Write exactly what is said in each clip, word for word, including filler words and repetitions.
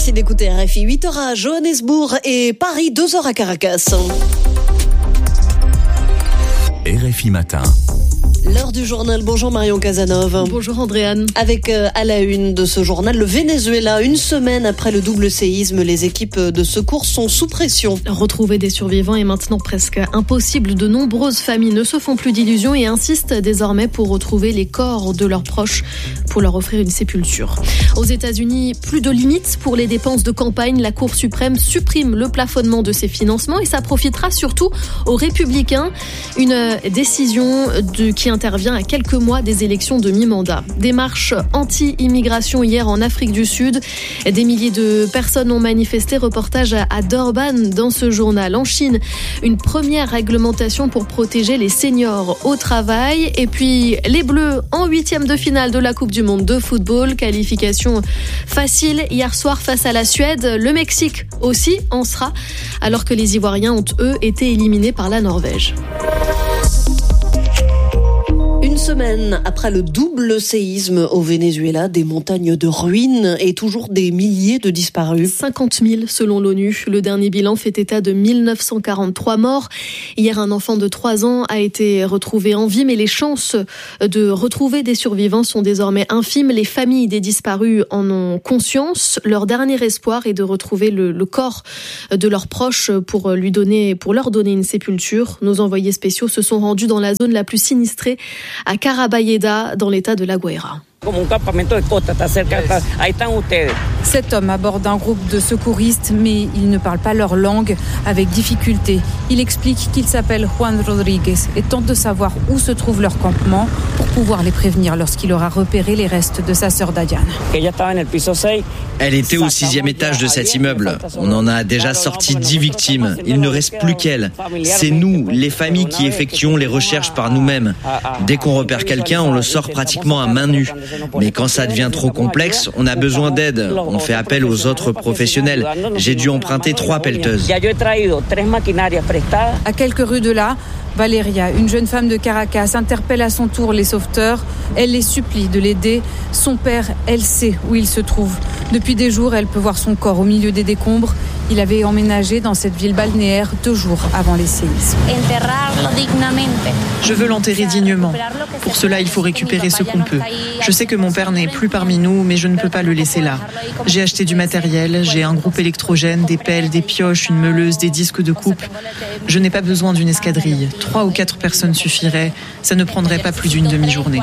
Merci d'écouter R F I. huit heures à Johannesburg et Paris, deux heures à Caracas. R F I Matin. L'heure du journal. Bonjour Marion Casanov. Bonjour Andréane. Avec euh, à la une de ce journal, le Venezuela. Une semaine après le double séisme, les équipes de secours sont sous pression. Retrouver des survivants est maintenant presque impossible. De nombreuses familles ne se font plus d'illusions et insistent désormais pour retrouver les corps de leurs proches pour leur offrir une sépulture. Aux États-Unis, plus de limites pour les dépenses de campagne. La Cour suprême supprime le plafonnement de ses financements et ça profitera surtout aux républicains. Une décision de, qui intervient à quelques mois des élections de mi-mandat. Des marches anti-immigration hier en Afrique du Sud. Des milliers de personnes ont manifesté. Reportage à Durban dans ce journal. En Chine, une première réglementation pour protéger les seniors au travail. Et puis les Bleus en huitième de finale de la Coupe du Monde de football. Qualification facile hier soir face à la Suède. Le Mexique aussi en sera, alors que les Ivoiriens ont eux été éliminés par la Norvège. Une semaine après le double séisme au Venezuela, des montagnes de ruines et toujours des milliers de disparus. cinquante mille selon l'ONU. Le dernier bilan fait état de mille neuf cent quarante-trois morts. Hier, un enfant de trois ans a été retrouvé en vie, mais les chances de retrouver des survivants sont désormais infimes. Les familles des disparus en ont conscience. Leur dernier espoir est de retrouver le, le corps de leurs proches pour lui donner, pour leur donner une sépulture. Nos envoyés spéciaux se sont rendus dans la zone la plus sinistrée, à Carabayeda, dans l'état de La Guaira. Cet homme aborde un groupe de secouristes, mais il ne parle pas leur langue, avec difficulté. Il explique qu'il s'appelle Juan Rodriguez et tente de savoir où se trouve leur campement pour pouvoir les prévenir lorsqu'il aura repéré les restes de sa sœur Dadiane. Elle était au sixième étage de cet immeuble. On en a déjà sorti dix victimes. Il ne reste plus qu'elle. C'est nous, les familles, qui effectuons les recherches par nous-mêmes. Dès qu'on repère quelqu'un, on le sort pratiquement à main nue. Mais quand ça devient trop complexe, on a besoin d'aide. On fait appel aux autres professionnels. J'ai dû emprunter trois pelleteuses. À quelques rues de là, Valeria, une jeune femme de Caracas, interpelle à son tour les sauveteurs. Elle les supplie de l'aider. Son père, elle sait où il se trouve. Depuis des jours, elle peut voir son corps au milieu des décombres. Il avait emménagé dans cette ville balnéaire deux jours avant les séismes. Je veux l'enterrer dignement. Pour cela, il faut récupérer ce qu'on peut. Je sais que mon père n'est plus parmi nous, mais je ne peux pas le laisser là. J'ai acheté du matériel, j'ai un groupe électrogène, des pelles, des pioches, une meuleuse, des disques de coupe. Je n'ai pas besoin d'une escadrille. Trois ou quatre personnes suffiraient. Ça ne prendrait pas plus d'une demi-journée.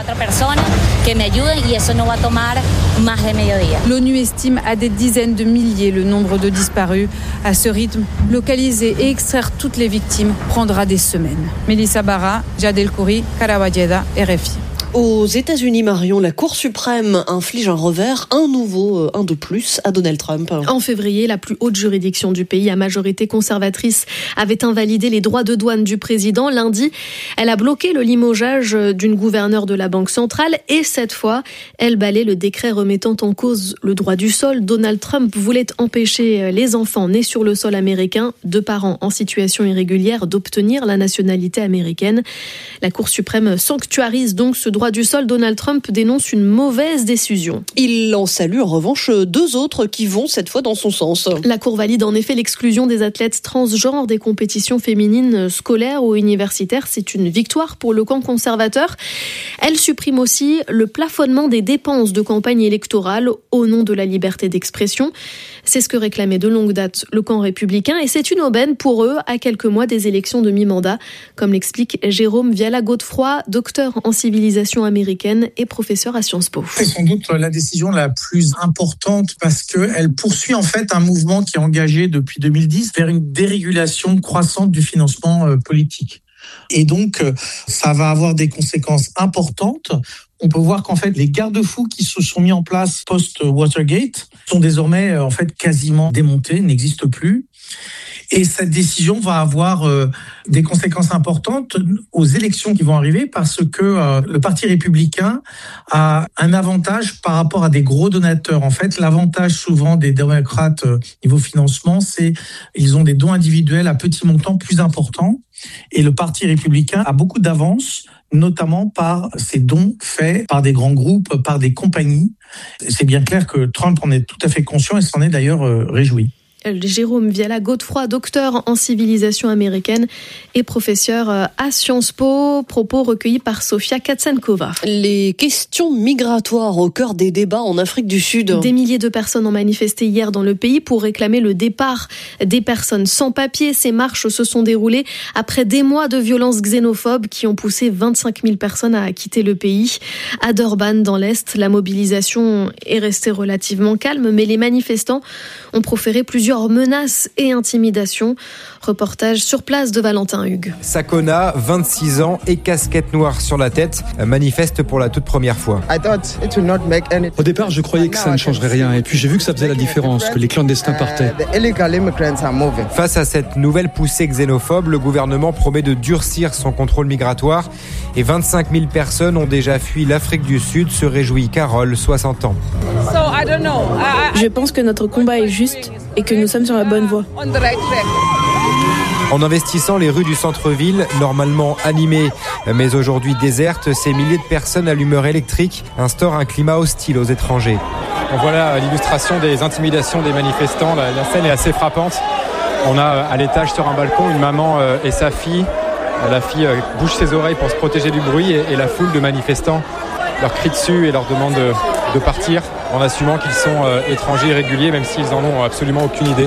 L'ONU estime à des dizaines de milliers le nombre de disparus. À ce rythme, localiser et extraire toutes les victimes prendra des semaines. Mélissa Barra, Jad El Khoury, Carabayeda, R F I. Aux États-Unis, Marion, la Cour suprême inflige un revers, un nouveau, un de plus, à Donald Trump. En février, la plus haute juridiction du pays, à majorité conservatrice, avait invalidé les droits de douane du président. Lundi, elle a bloqué le limogeage d'une gouverneure de la Banque centrale et cette fois, elle balaie le décret remettant en cause le droit du sol. Donald Trump voulait empêcher les enfants nés sur le sol américain de parents en situation irrégulière d'obtenir la nationalité américaine. La Cour suprême sanctuarise donc ce droit du sol. Donald Trump dénonce une mauvaise décision. Il en salue en revanche deux autres qui vont cette fois dans son sens. La Cour valide en effet l'exclusion des athlètes transgenres des compétitions féminines scolaires ou universitaires. C'est une victoire pour le camp conservateur. Elle supprime aussi le plafonnement des dépenses de campagne électorale au nom de la liberté d'expression. C'est ce que réclamait de longue date le camp républicain et c'est une aubaine pour eux à quelques mois des élections de mi-mandat, comme l'explique Jérôme Viala-Godefroy, docteur en civilisation américaine et professeur à Sciences Po. C'est sans doute la décision la plus importante parce qu'elle poursuit en fait un mouvement qui est engagé depuis deux mille dix vers une dérégulation croissante du financement politique. Et donc, ça va avoir des conséquences importantes. On peut voir qu'en fait, les garde-fous qui se sont mis en place post-Watergate sont désormais en fait quasiment démontés, n'existent plus. Et cette décision va avoir euh, des conséquences importantes aux élections qui vont arriver parce que euh, le Parti républicain a un avantage par rapport à des gros donateurs. En fait, l'avantage souvent des démocrates euh, niveau financement, c'est ils ont des dons individuels à petits montants plus importants. Et le Parti républicain a beaucoup d'avance notamment par ces dons faits par des grands groupes, par des compagnies. C'est bien clair que Trump en est tout à fait conscient et s'en est d'ailleurs réjoui. Jérôme Viala-Godefroy, docteur en civilisation américaine et professeur à Sciences Po, propos recueillis par Sofia Katsankova. Les questions migratoires au cœur des débats en Afrique du Sud. Des milliers de personnes ont manifesté hier dans le pays pour réclamer le départ des personnes sans papier. Ces marches se sont déroulées après des mois de violences xénophobes qui ont poussé vingt-cinq mille personnes à quitter le pays. À Durban, dans l'Est, la mobilisation est restée relativement calme, mais les manifestants ont proféré plusieurs menaces et intimidations. Reportage sur place de Valentin Hugues. Sakona, vingt-six ans et casquette noire sur la tête, manifeste pour la toute première fois. Au départ, je croyais que ça ne changerait rien et puis j'ai vu que ça faisait la différence, que les clandestins partaient. Face à cette nouvelle poussée xénophobe, le gouvernement promet de durcir son contrôle migratoire et vingt-cinq mille personnes ont déjà fui l'Afrique du Sud, se réjouit Carole, soixante ans. Je pense que notre combat est juste et que nous sommes sur la bonne voie. En investissant les rues du centre-ville, normalement animées mais aujourd'hui désertes, ces milliers de personnes à l'humeur électrique instaurent un climat hostile aux étrangers. Donc voilà l'illustration des intimidations des manifestants. La, la scène est assez frappante. On a à l'étage sur un balcon une maman et sa fille. La fille bouge ses oreilles pour se protéger du bruit et, et la foule de manifestants leur crie dessus et leur demande de, de partir en assumant qu'ils sont euh, étrangers irréguliers, même s'ils en ont absolument aucune idée.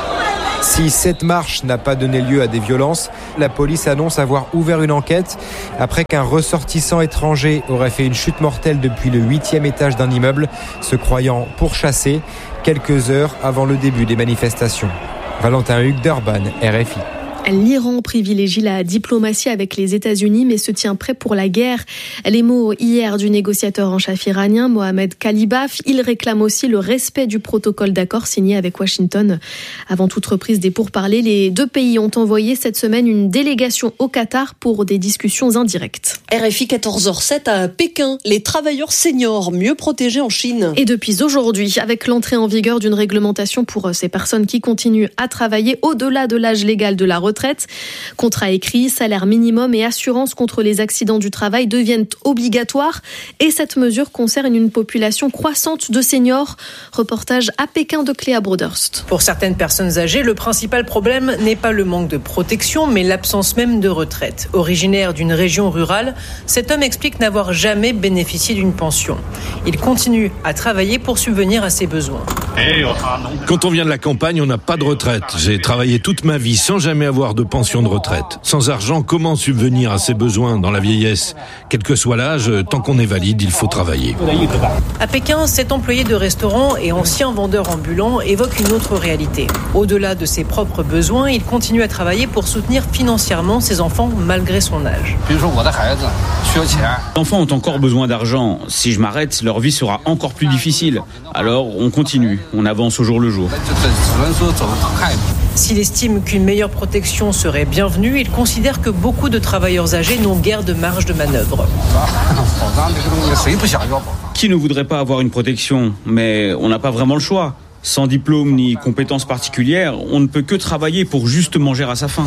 Si cette marche n'a pas donné lieu à des violences, la police annonce avoir ouvert une enquête après qu'un ressortissant étranger aurait fait une chute mortelle depuis le huitième étage d'un immeuble, se croyant pourchassé quelques heures avant le début des manifestations. Valentin Hugues, Durban, R F I. L'Iran privilégie la diplomatie avec les États-Unis mais se tient prêt pour la guerre. Les mots hier du négociateur en chef iranien Mohamed Khalibaf. Il réclame aussi le respect du protocole d'accord signé avec Washington. Avant toute reprise des pourparlers, les deux pays ont envoyé cette semaine une délégation au Qatar pour des discussions indirectes. R F I quatorze heures sept à Pékin, les travailleurs seniors mieux protégés en Chine. Et depuis aujourd'hui, avec l'entrée en vigueur d'une réglementation pour ces personnes qui continuent à travailler au-delà de l'âge légal de la retraite, retraite. Contrat écrit, salaire minimum et assurance contre les accidents du travail deviennent obligatoires et cette mesure concerne une population croissante de seniors. Reportage à Pékin de Cléa Broderst. Pour certaines personnes âgées, le principal problème n'est pas le manque de protection, mais l'absence même de retraite. Originaire d'une région rurale, cet homme explique n'avoir jamais bénéficié d'une pension. Il continue à travailler pour subvenir à ses besoins. Quand on vient de la campagne, on n'a pas de retraite. J'ai travaillé toute ma vie sans jamais avoir de pension de retraite. Sans argent, comment subvenir à ses besoins dans la vieillesse ? Quel que soit l'âge, tant qu'on est valide, il faut travailler. À Pékin, cet employé de restaurant et ancien vendeur ambulant évoque une autre réalité. Au-delà de ses propres besoins, il continue à travailler pour soutenir financièrement ses enfants malgré son âge. Les enfants ont encore besoin d'argent. Si je m'arrête, leur vie sera encore plus difficile. Alors, on continue. On avance au jour le jour. S'il estime qu'une meilleure protection serait bienvenue, il considère que beaucoup de travailleurs âgés n'ont guère de marge de manœuvre. Qui ne voudrait pas avoir une protection ? Mais on n'a pas vraiment le choix. Sans diplôme ni compétences particulières, on ne peut que travailler pour juste manger à sa faim.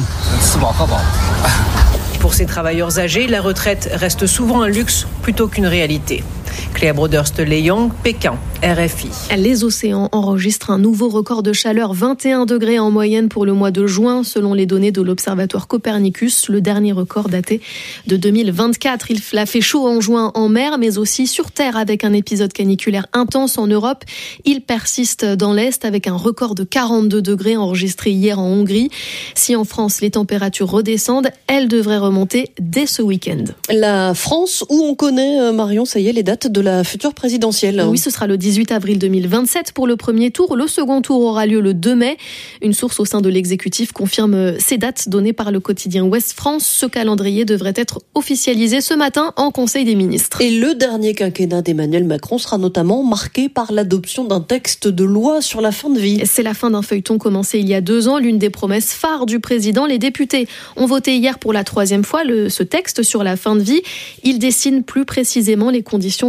Pour ces travailleurs âgés, la retraite reste souvent un luxe plutôt qu'une réalité. Cléa Broderst-Leyang, Pékin, R F I. Les océans enregistrent un nouveau record de chaleur, vingt et un degrés en moyenne pour le mois de juin, selon les données de l'Observatoire Copernicus. Le dernier record daté de deux mille vingt-quatre. Il a fait chaud en juin en mer, mais aussi sur terre avec un épisode caniculaire intense en Europe. Il persiste dans l'Est avec un record de quarante-deux degrés enregistré hier en Hongrie. Si en France les températures redescendent, elles devraient remonter dès ce week-end. La France, où on connaît, Marion, ça y est, les dates de la future présidentielle. Oui, ce sera le dix-huit avril deux mille vingt-sept pour le premier tour. Le second tour aura lieu le deux mai. Une source au sein de l'exécutif confirme ces dates données par le quotidien Ouest France. Ce calendrier devrait être officialisé ce matin en Conseil des ministres. Et le dernier quinquennat d'Emmanuel Macron sera notamment marqué par l'adoption d'un texte de loi sur la fin de vie. C'est la fin d'un feuilleton commencé il y a deux ans. L'une des promesses phares du président. Les députés ont voté hier pour la troisième fois le, ce texte sur la fin de vie. Il dessine plus précisément les conditions de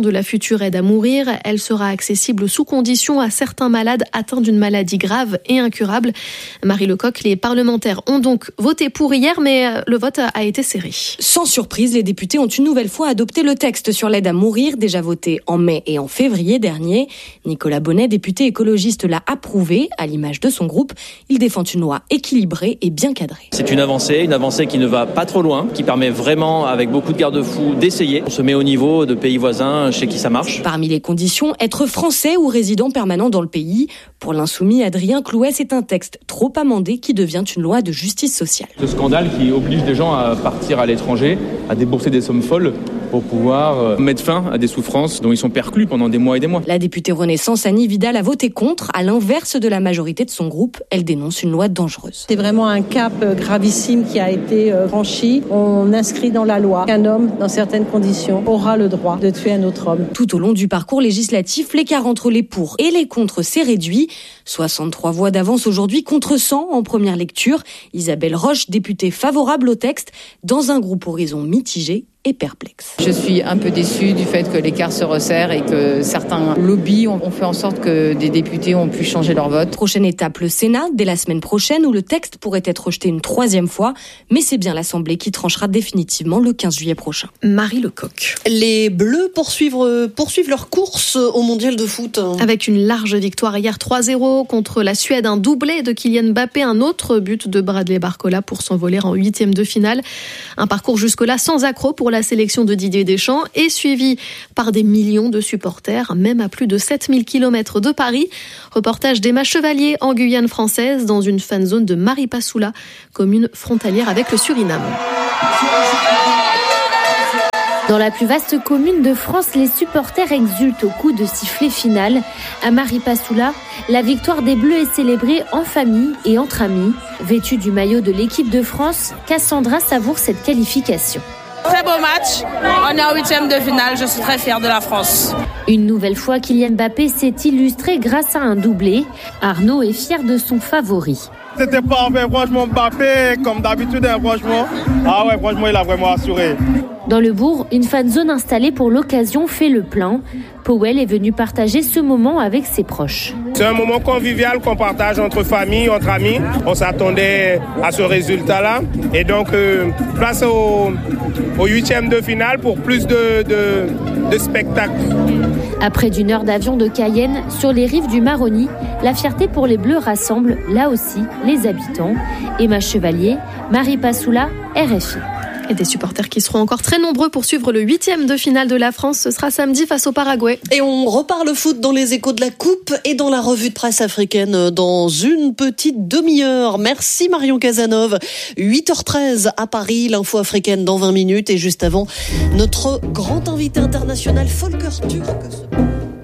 de la future aide à mourir. Elle sera accessible sous condition à certains malades atteints d'une maladie grave et incurable. Marie Lecoq, les parlementaires ont donc voté pour hier, mais le vote a été serré. Sans surprise, les députés ont une nouvelle fois adopté le texte sur l'aide à mourir, déjà voté en mai et en février dernier. Nicolas Bonnet, député écologiste, l'a approuvé, à l'image de son groupe. Il défend une loi équilibrée et bien cadrée. C'est une avancée, une avancée qui ne va pas trop loin, qui permet vraiment, avec beaucoup de garde-fous, d'essayer. On se met au niveau de pays voisins chez qui ça marche. Parmi les conditions, être français ou résident permanent dans le pays. Pour l'insoumis Adrien Clouet, c'est un texte trop amendé qui devient une loi de justice sociale. Ce scandale qui oblige des gens à partir à l'étranger, à débourser des sommes folles pour pouvoir mettre fin à des souffrances dont ils sont perclus pendant des mois et des mois. La députée Renaissance Annie Vidal a voté contre, à l'inverse de la majorité de son groupe. Elle dénonce une loi dangereuse. C'est vraiment un cap gravissime qui a été franchi. On inscrit dans la loi qu'un homme, dans certaines conditions, aura le droit de tuer un autre homme. Tout au long du parcours législatif, l'écart entre les pour et les contre s'est réduit. soixante-trois voix d'avance aujourd'hui contre cent en première lecture. Isabelle Roche, députée favorable au texte, dans un groupe Horizon mitigé et perplexe. Je suis un peu déçue du fait que l'écart se resserre et que certains lobbies ont fait en sorte que des députés ont pu changer leur vote. Prochaine étape, le Sénat, dès la semaine prochaine, où le texte pourrait être rejeté une troisième fois. Mais c'est bien l'Assemblée qui tranchera définitivement le quinze juillet prochain. Marie Lecoq. Les Bleus poursuivent, poursuivent leur course au Mondial de foot. Avec une large victoire hier trois zéro contre la Suède, un doublé de Kylian Mbappé, un autre but de Bradley Barcola pour s'envoler en huitième de finale. Un parcours jusque-là sans accroc pour la sélection de Didier Deschamps est suivie par des millions de supporters, même à plus de sept mille kilomètres de Paris. Reportage d'Emma Chevalier en Guyane française, dans une fan zone de Maripasoula, commune frontalière avec le Suriname. Dans la plus vaste commune de France, les supporters exultent au coup de sifflet final. À Maripasoula, la victoire des Bleus est célébrée en famille et entre amis. Vêtue du maillot de l'équipe de France, Cassandra savoure cette qualification. Très beau match, on est en huitième de finale, je suis très fière de la France. Une nouvelle fois, Kylian Mbappé s'est illustré grâce à un doublé. Arnaud est fier de son favori. C'était parfait, franchement, Mbappé, comme d'habitude, hein, franchement. Ah ouais, franchement, il a vraiment assuré. Dans le bourg, une fan zone installée pour l'occasion fait le plein. Powell est venu partager ce moment avec ses proches. C'est un moment convivial qu'on partage entre familles, entre amis. On s'attendait à ce résultat-là. Et donc, euh, place au, au huitième de finale pour plus de, de, de spectacles. À près d'une heure d'avion de Cayenne, sur les rives du Maroni, la fierté pour les Bleus rassemble, là aussi, les habitants. Emma Chevalier, Maripasoula, R F I. Et des supporters qui seront encore très nombreux pour suivre le huitième de finale de la France. Ce sera samedi face au Paraguay. Et on reparle foot dans les échos de la Coupe et dans la revue de presse africaine dans une petite demi-heure. Merci Marion Cazenove. huit heures treize à Paris, l'info africaine dans vingt minutes. Et juste avant, notre grand invité international, Volker Turk.